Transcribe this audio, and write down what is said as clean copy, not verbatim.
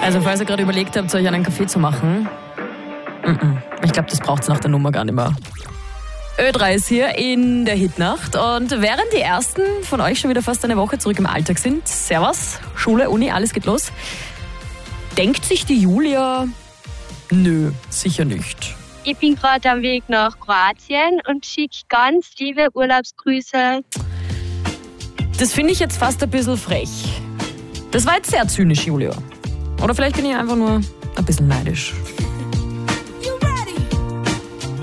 Also falls ihr gerade überlegt habt, euch einen Kaffee zu machen, ich glaube, das braucht es nach der Nummer gar nicht mehr. Ö3 ist hier in der Hitnacht und während die ersten von euch schon wieder fast eine Woche zurück im Alltag sind, Servus, Schule, Uni, alles geht los, denkt sich die Julia, nö, sicher nicht. Ich bin gerade am Weg nach Kroatien und schicke ganz liebe Urlaubsgrüße. Das finde ich jetzt fast ein bisschen frech. Das war jetzt sehr zynisch, Julia. Oder vielleicht bin ich einfach nur ein bisschen neidisch.